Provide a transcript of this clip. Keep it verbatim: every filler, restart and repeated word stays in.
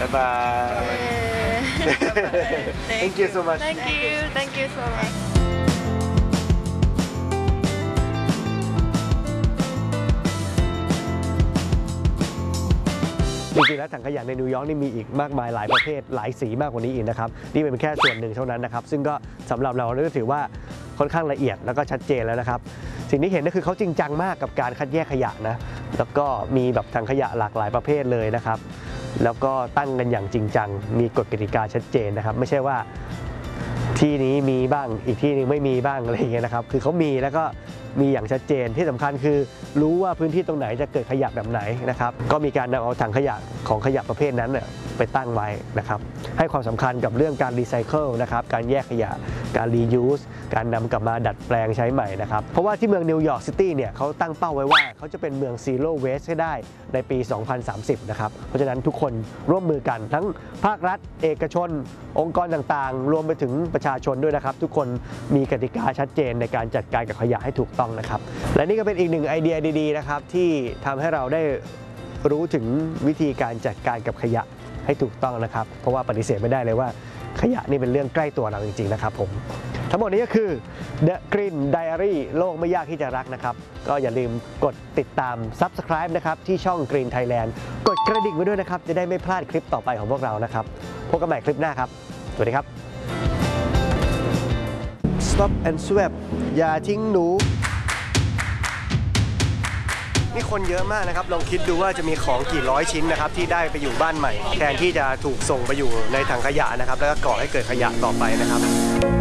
บ๊ายบาย Thank you so much Thank you Thank you so much จริงๆแล้วถังขยะในนิวยอร์กนี่มีอีกมากมายหลายประเภทหลายสีมากกว่านี้อีกนะครับนี่เป็นแค่ส่วนหนึ่งเท่านั้นนะครับซึ่งก็สำหรับเราก็ถือว่าค่อนข้างละเอียดแล้วก็ชัดเจนแล้วนะครับสิ่งที่เห็นก็คือเขาจริงจังมากกับการคัดแยกขยะนะแล้วก็มีแบบถังขยะหลากหลายประเภทเลยนะครับแล้วก็ตั้งกันอย่างจริงจังมีกฎกติกาชัดเจนนะครับไม่ใช่ว่าที่นี้มีบ้างอีกที่นึงไม่มีบ้างอะไรอย่างเงี้ยนะครับคือเขามีแล้วก็มีอย่างชัดเจนที่สำคัญคือรู้ว่าพื้นที่ตรงไหนจะเกิดขยะแบบไหนนะครับก็มีการนำเอาถังขยะของขยะประเภทนั้นเนี่ยไปตั้งไว้นะครับให้ความสำคัญกับเรื่องการรีไซเคิลนะครับการแยกขยะการรียูสการนำกลับมาดัดแปลงใช้ใหม่นะครับเพราะว่าที่เมืองนิวยอร์กซิตี้เนี่ยเขาตั้งเป้าไว้ว่าเขาจะเป็นเมืองซีโร่เวสต์ให้ได้ในปี สองพันสามสิบ นะครับเพราะฉะนั้นทุกคนร่วมมือกันทั้งภาครัฐเอกชนองค์กรต่างๆรวมไปถึงประชาชนด้วยนะครับทุกคนมีกติกาชัดเจนในการจัดการกับขยะให้ถูกต้องนะครับและนี่ก็เป็นอีกหนึ่งไอเดียดีๆนะครับที่ทำให้เราได้รู้ถึงวิธีการจัดการกับขยะให้ถูกต้องนะครับเพราะว่าปฏิเสธไม่ได้เลยว่าขยะนี่เป็นเรื่องใกล้ตัวเราจริงๆนะครับผมทั้งหมดนี้ก็คือ The Green Diary โลกไม่ยากที่จะรักนะครับก็อย่าลืมกดติดตาม Subscribe นะครับที่ช่อง Green Thailand กดกระดิ่งไว้ด้วยนะครับจะได้ไม่พลาดคลิปต่อไปของพวกเรานะครับพบกันใหม่คลิปหน้าครับสวัสดีครับ Stop and Swap อย่าทิ้งหนูนี่คนเยอะมากนะครับลองคิดดูว่าจะมีของกี่ร้อยชิ้นนะครับที่ได้ไปอยู่บ้านใหม่แทนที่จะถูกส่งไปอยู่ในถังขยะนะครับแล้วก็ก่อให้เกิดขยะต่อไปนะครับ